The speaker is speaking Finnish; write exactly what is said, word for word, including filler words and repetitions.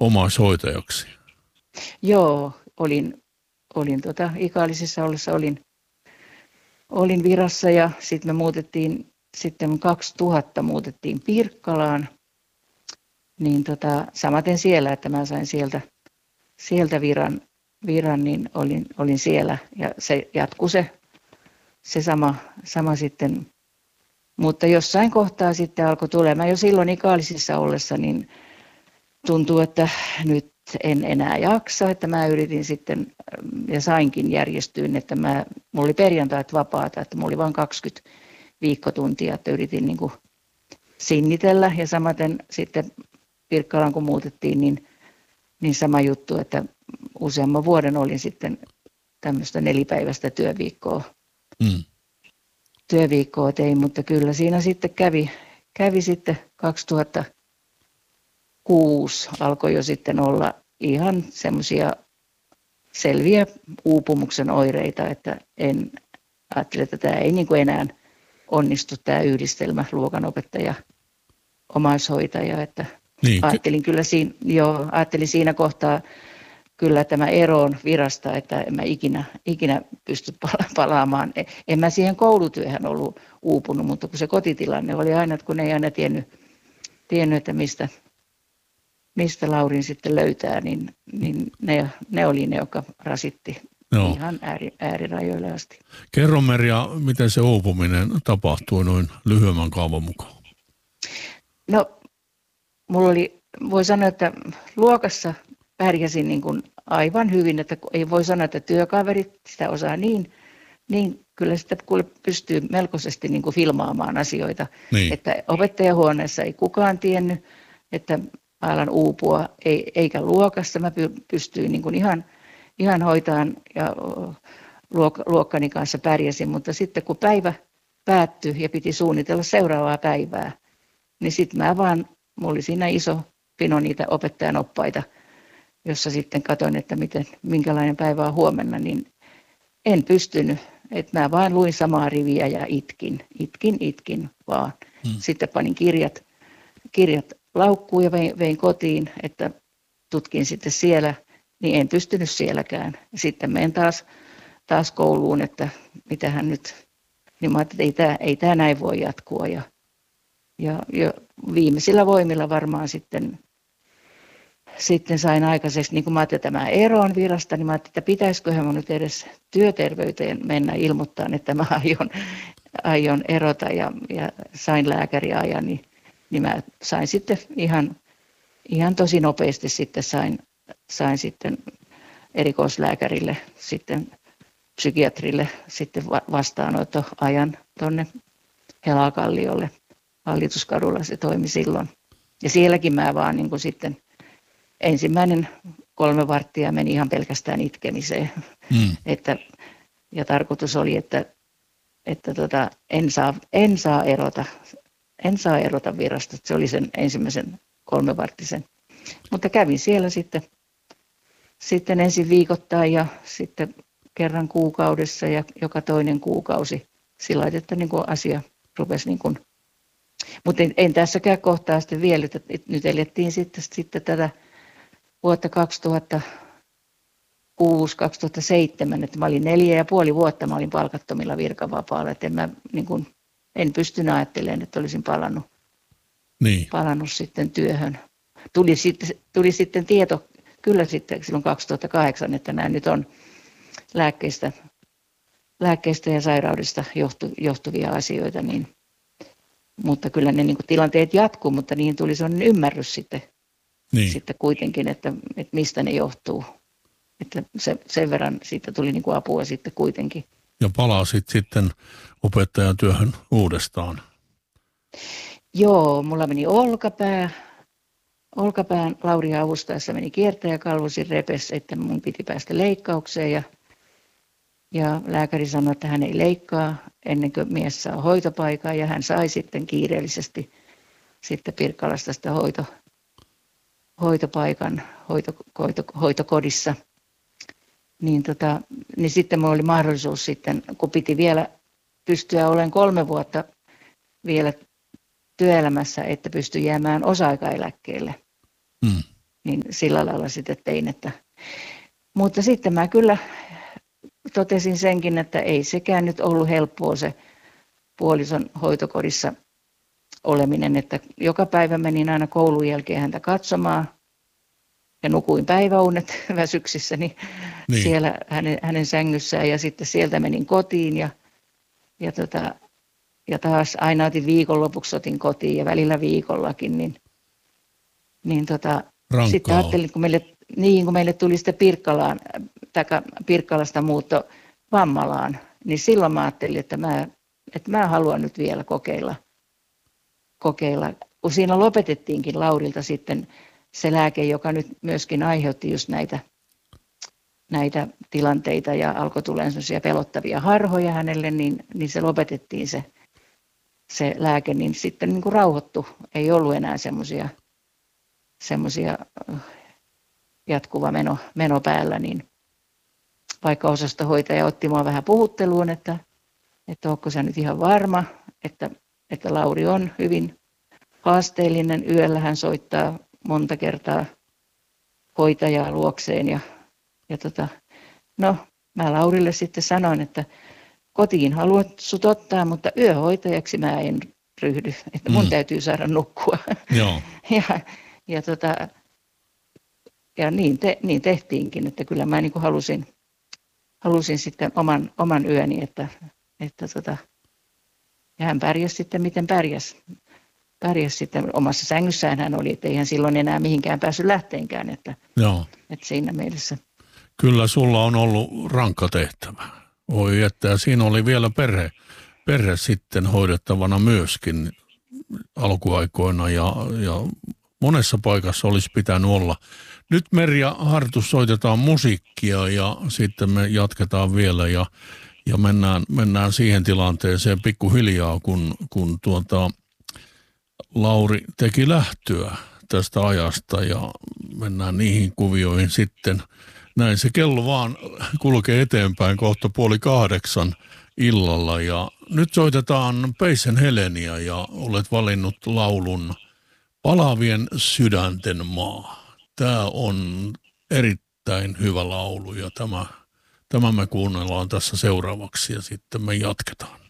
omaishoitajaksi? Joo, olin, olin tota, Ikaalisissa ollessa olin, olin virassa ja sitten me muutettiin, sitten kaksituhatta muutettiin Pirkkalaan, niin tota, samaten siellä, että mä sain sieltä, sieltä viran, viran, niin olin, olin siellä ja se jatkui se, se sama, sama sitten, mutta jossain kohtaa sitten alkoi tulemaan, jo silloin Ikaalisissa ollessa, niin tuntuu, että nyt en enää jaksa, että mä yritin sitten ja sainkin järjestyyn, että mä, mulla oli perjantait vapaata, että mulla oli vain kaksikymmentä viikkotuntia, että yritin niin kuin sinnitellä ja samaten sitten Pirkkalaan kun muutettiin, niin, niin sama juttu, että useamman vuoden olin sitten tämmöistä nelipäiväistä työviikkoa. Mm. Työviikkoa tein, mutta kyllä siinä sitten kävi, kävi sitten kaksituhattakuusi alkoi jo sitten olla ihan semmoisia selviä uupumuksen oireita, että en ajattele, että tämä ei niin kuin enää onnistu tämä yhdistelmä luokanopettaja omaishoitaja, että niin. ajattelin kyllä siinä, joo, ajattelin siinä kohtaa kyllä tämä eroon virasta, että en mä ikinä, ikinä pysty palaamaan. En mä siihen koulutyöhön ollut uupunut, mutta kun se kotitilanne oli aina, että kun ei aina tiennyt, tiennyt että mistä, mistä Laurin sitten löytää, niin, niin ne, ne oli ne, jotka rasitti Joo. ihan ääri, äärirajoille asti. Kerro Merja, miten se uupuminen tapahtui noin lyhyemmän kaavan mukaan? No, mulla oli, voi sanoa, että luokassa pärjäsin niin kuin aivan hyvin, että ei voi sanoa, että työkaverit sitä osaa niin, niin kyllä sitä pystyy melkoisesti niin kuin filmaamaan asioita. Niin. Että opettajahuoneessa ei kukaan tiennyt, että alan uupua, ei, eikä luokassa. Mä pystyin niin kuin ihan, ihan hoitamaan ja luok, luokkani kanssa pärjäsin, mutta sitten kun päivä päättyi ja piti suunnitella seuraavaa päivää, niin sitten mä vaan, mulla oli siinä iso pino niitä opettajan oppaita, jossa sitten katsoin, että miten, minkälainen päivä on huomenna, niin en pystynyt. Että mä vaan luin samaa riviä ja itkin, itkin, itkin vaan. Hmm. Sitten panin kirjat, kirjat laukkuun ja vein, vein kotiin, että tutkin sitten siellä, niin en pystynyt sielläkään. Sitten menen taas, taas kouluun, että mitähän nyt, niin mä ajattelin, että ei tämä, ei tämä näin voi jatkua. Ja, ja, ja viimeisillä voimilla varmaan sitten Sitten sain aikaiseksi, niin kun mä ajattelin, että mä eroon virasta, niin mä ajattelin, että pitäisiköhän mun nyt edes työterveyteen mennä ilmoittamaan, että mä aion, aion erota ja, ja sain lääkäriajan, niin, niin mä sain sitten ihan, ihan tosi nopeasti sitten sain, sain sitten erikoislääkärille, sitten psykiatrille sitten vastaanottoajan tuonne Helakalliolle Hallituskadulla se toimi silloin. Ja sielläkin mä vaan niin kuin sitten ensimmäinen kolme varttia meni ihan pelkästään itkemiseen. Mm. Että, ja tarkoitus oli, että, että tota, en, saa, en, saa erota, en saa erota virasta. Se oli sen ensimmäisen kolmevarttisen. Mutta kävin siellä sitten, sitten ensin viikoittain ja sitten kerran kuukaudessa ja joka toinen kuukausi. Sillä että niin kuin asia rupesi niin kuin. Mutta en, en tässäkään kohtaa sitten vielä, että nyt elettiin sitten, sitten tätä vuotta kaksituhattakuusi kaksituhattaseitsemän, että mä olin neljä ja puoli vuotta, mä olin palkattomilla virkavapaalla, että en, mä, niin kun, en pystynyt ajattelemaan, että olisin palannut, niin. palannut sitten työhön. Tuli sitten, tuli sitten tieto, kyllä sitten silloin kaksituhattakahdeksan, että nämä nyt on lääkkeistä, lääkkeistä ja sairaudesta johtu, johtuvia asioita, niin, mutta kyllä ne niin kun tilanteet jatkuu, mutta niihin tuli sellainen ymmärrys sitten. Niin. Sitten kuitenkin, että, että mistä ne johtuu. Että se, sen verran siitä tuli niin kuin apua sitten kuitenkin. Ja palasit sitten opettajan työhön uudestaan. Joo, mulla meni olkapää. Olkapään Lauria avustaessa meni kiertäjäkalvosin repes, että mun piti päästä leikkaukseen. Ja, ja lääkäri sanoi, että hän ei leikkaa ennen kuin mies saa hoitopaikan. Ja hän sai sitten kiireellisesti sitten Pirkkalasta sitä hoitoa. hoitopaikan hoito, hoito, hoitokodissa, niin, tota, niin sitten minulla oli mahdollisuus sitten, kun piti vielä pystyä olemaan kolme vuotta vielä työelämässä, että pystyi jäämään osa-aikaeläkkeelle. Mm. niin sillä lailla sitten tein. Että. Mutta sitten mä kyllä totesin senkin, että ei sekään nyt ollut helppoa se puolison hoitokodissa oleminen, että joka päivä menin aina koulun jälkeen häntä katsomaan ja nukuin päiväunet väsyksissä niin niin. siellä hänen, hänen sängyssään ja sitten sieltä menin kotiin ja, ja, tota, ja taas aina otin viikonlopuksi otin kotiin ja välillä viikollakin, niin, niin tota, sitten ajattelin, kun meille, niin, kun meille tuli sitten Pirkkalaan, taikka Pirkkalasta muutto Vammalaan, niin silloin mä ajattelin, että mä, että mä haluan nyt vielä kokeilla, kokeilla. Kun siinä lopetettiinkin Laurilta sitten se lääke, joka nyt myöskin aiheutti just näitä, näitä tilanteita ja alkoi tulemaan sellaisia pelottavia harhoja hänelle, niin, niin se lopetettiin se, se lääke, niin sitten niin kuin rauhoittui. Ei ollut enää semmoisia semmoisia jatkuva meno, meno päällä, niin vaikka osastohoitaja otti mua vähän puhutteluun, että, että onko sä nyt ihan varma, että, että Lauri on hyvin haasteellinen. Yöllä hän soittaa monta kertaa hoitajaa luokseen ja, ja tota, no mä Laurille sitten sanoin, että kotiin haluat sut ottaa, mutta yöhoitajaksi mä en ryhdy, että mun mm. täytyy saada nukkua. Joo. ja, ja, tota, ja niin, te, niin tehtiinkin, että kyllä mä niin kuin halusin, halusin sitten oman, oman yöni, että, että tota, ja hän pärjäsi sitten miten pärjäsi. Pärjäsi sitten omassa sängyssään hän oli, että ei hän silloin enää mihinkään päässyt lähteenkään, että, Joo. että siinä mielessä. Kyllä sulla on ollut rankka tehtävä. Oi, että siinä oli vielä perhe, perhe sitten hoidettavana myöskin alkuaikoina ja, ja monessa paikassa olisi pitänyt olla. Nyt Merja Hartus soitetaan musiikkia ja sitten me jatketaan vielä ja, ja mennään, mennään siihen tilanteeseen pikkuhiljaa, kun, kun tuota, Lauri teki lähtöä tästä ajasta ja mennään niihin kuvioihin sitten. Näin se kello vaan kulkee eteenpäin kohta puoli kahdeksan illalla ja nyt soitetaan Peisen Heleniä ja olet valinnut laulun Palavien sydänten maa. Tämä on erittäin hyvä laulu ja tämä, tämä me kuunnellaan tässä seuraavaksi ja sitten me jatketaan.